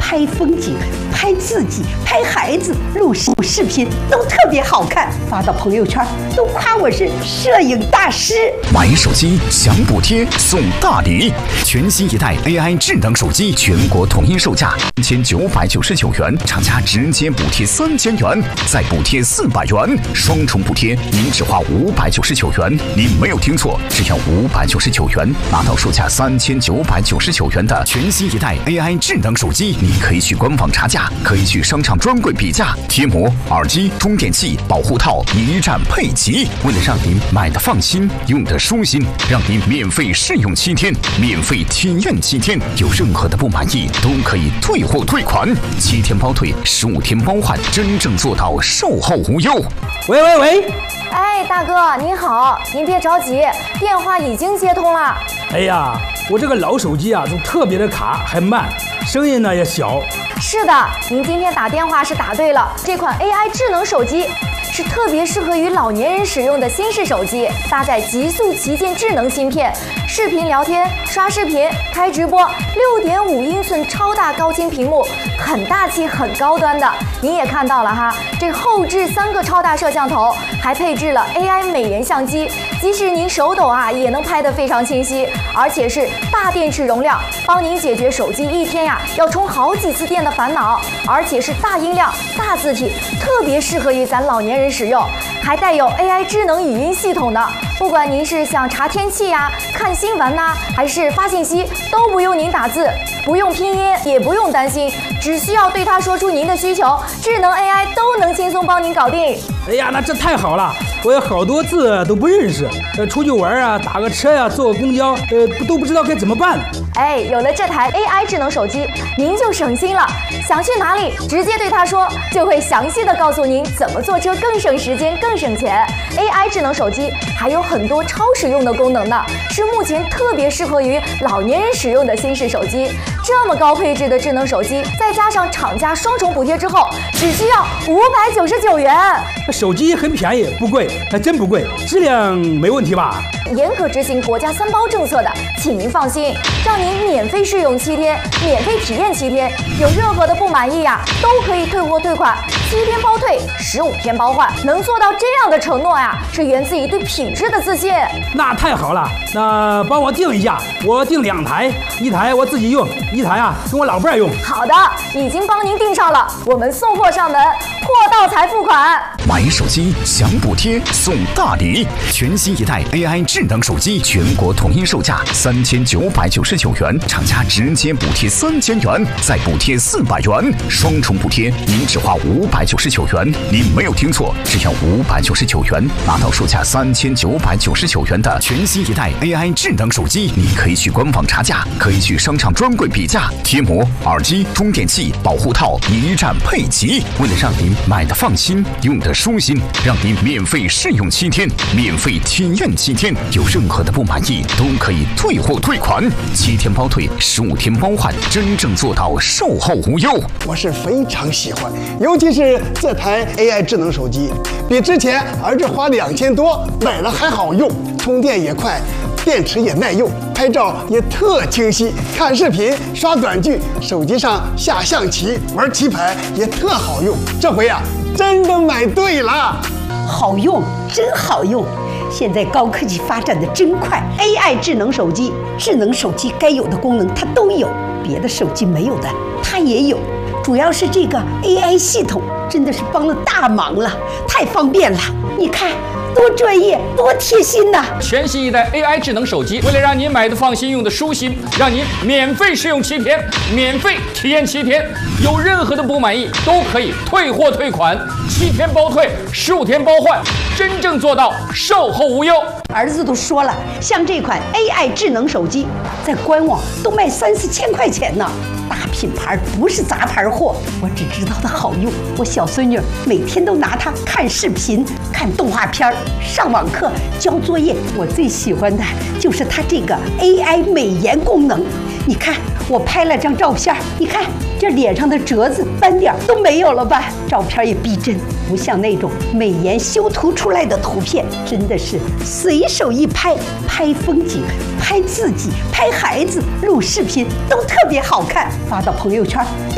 拍风景、拍自己、拍孩子，录视频都特别好看，发到朋友圈都夸我是摄影大师。 买手机享补贴送大礼，全新一代 AI 智能手机全国统一售价1999元，厂家直接补贴3000元，再补贴400元，双重补贴，您只花599元。您没有听错，只要599元，拿到售价3999元的全新一代 AI 智能手机。你可以去官网查价，可以去商场专柜比价，贴膜、耳机、充电器、保护套一站配齐。为了让您买的放心，用的舒心，让您免费试用7天，免费体验7天，有任何的不满意都可以退货退款，7天包退，15天包换，真正做到售后无忧。 喂， 哎，大哥您好，您别着急，电话已经接通了。 哎呀，我这个老手机啊，总特别的卡，还慢，声音呢也小。 是的，您今天打电话是打对了，这款 AI 智能手机是特别适合于老年人使用的新式手机，搭载极速旗舰智能芯片，视频聊天、刷视频、开直播，6.5英寸超大高清屏幕，很大气、很高端的。您也看到了哈，这后置3个超大摄像头，还配置了 AI 美颜相机，即使您手抖啊，也能拍得非常清晰，而且是大电池容量，帮您解决手机一天呀要充好几次电的烦恼，而且是大音量、大字体，特别适合于咱老年人使用，还带有 AI 智能语音系统的。不管您是想查天气呀、看新闻呐，还是发信息，都不用您打字，不用拼音，也不用担心，只需要对它说出您的需求，智能 AI 都能轻松帮您搞定。 哎呀，那这太好了，我有好多字都不认识，出去玩啊，打个车呀、坐个公交，都不知道该怎么办。 哎，有了这台 AI 智能手机，您就省心了，想去哪里直接对它说，就会详细的告诉您怎么坐车更省时间、更省钱。AI 智能手机还有很多超实用的功能呢，是目前特别适合于老年人使用的新式手机。这么高配置的智能手机，再加上厂家双重补贴之后，只需要599元。 手机很便宜，不贵，还真不贵，质量没问题吧？ 严格执行国家3包政策的，请您放心，让您免费试用7天，免费体验7天，有任何的不满意呀，都可以退货退款，7天包退，15天包换。能做到这样的承诺呀，是源自于对品质的自信。 那太好了，那帮我订一下，我订2台，1台我自己用，1台啊跟我老伴用。 好的，已经帮您订上了，我们送货上门，货到才付款。 买手机享补贴送大礼，全新一代 AI 智能手机全国统一售价3999元，厂家直接补贴3000元，再补贴400元，双重补贴，您只花599元。您没有听错，只要599元，拿到售价3999元的全新一代 AI 智能手机。你可以去官网查价，可以去商场专柜比价，贴膜、耳机、充电器、保护套一站配齐。为了让您买的放心，用的舒心，让您免费试用7天，免费体验7天，有任何的不满意都可以退货退款，7天包退，15天包换，真正做到售后无忧。 我是非常喜欢，尤其是这台 AI 智能手机，比之前儿子花2000多买了还好用，充电也快，电池也耐用，拍照也特清晰，看视频、刷短剧，手机上下象棋、玩棋牌也特好用。这回啊，真的买对了， 好用，真好用！现在高科技发展的真快 ，AI 智能手机该有的功能它都有，别的手机没有的它也有。主要是这个 AI 系统真的是帮了大忙了，太方便了。你看多专业，多贴心呐！ 全新一代 AI 智能手机，为了让您买的放心，用的舒心，让您免费试用7天，免费体验7天，有任何的不满意都可以退货退款，7天包退，15天包换，真正做到售后无忧。 儿子都说了，像这款 AI 智能手机，在官网都卖3-4千块钱呢。大品牌不是杂牌货，我只知道它好用。我小孙女每天都拿它看视频、看动画片、上网课、交作业。我最喜欢的就是它这个 AI 美颜功能。你看，我拍了张照片，你看这脸上的褶子、斑点都没有了吧？照片也逼真，不像那种美颜修图出来的图片，真的是随手一拍，拍风景、拍自己、拍孩子，录视频都特别好看，发到朋友圈